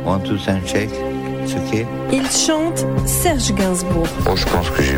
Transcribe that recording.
Want to sound check. It's okay. Il chante Serge Gainsbourg. Je pense que j'ai